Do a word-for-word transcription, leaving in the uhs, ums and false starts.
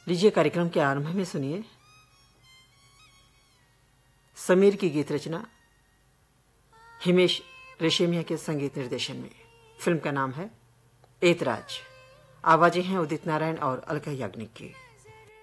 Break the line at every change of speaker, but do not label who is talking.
लीजिए कार्यक्रम के आरंभ में सुनिए समीर की गीत रचना हिमेश रेशमिया के संगीत निर्देशन में। फिल्म का नाम है ऐतराज। आवाजें हैं उदित नारायण और अलका याग्निक की।